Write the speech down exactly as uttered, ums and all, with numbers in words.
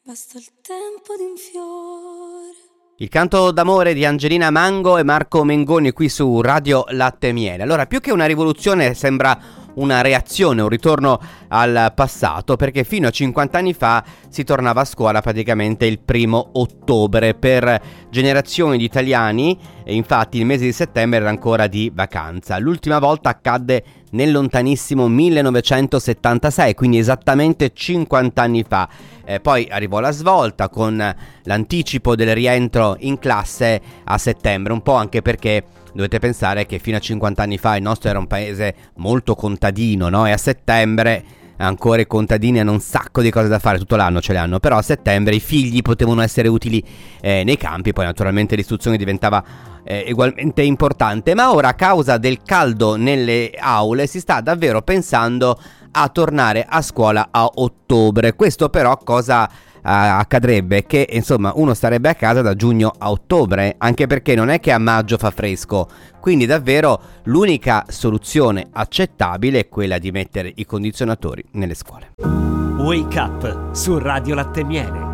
Basta il tempo di un fiore. Il canto d'amore di Angelina Mango e Marco Mengoni qui su Radio Latte e Miele. Allora, più che una rivoluzione sembra una reazione, un ritorno al passato, perché fino a cinquanta anni fa si tornava a scuola praticamente il primo ottobre. Per generazioni di italiani, e infatti il mese di settembre era ancora di vacanza. L'ultima volta accadde nel lontanissimo millenovecentosettantasei, quindi esattamente cinquanta anni fa. Eh, poi arrivò la svolta con l'anticipo del rientro in classe a settembre, un po' anche perché dovete pensare che fino a cinquanta anni fa il nostro era un paese molto contadino, no? E a settembre ancora i contadini hanno un sacco di cose da fare, tutto l'anno ce le hanno, però a settembre i figli potevano essere utili eh, nei campi, poi naturalmente l'istruzione diventava eh, ugualmente importante. Ma ora, a causa del caldo nelle aule, si sta davvero pensando a tornare a scuola a ottobre. Questo però cosa Uh, accadrebbe? Che insomma uno starebbe a casa da giugno a ottobre, anche perché non è che a maggio fa fresco, quindi davvero l'unica soluzione accettabile è quella di mettere i condizionatori nelle scuole. Wake Up su Radio Latte e Miele.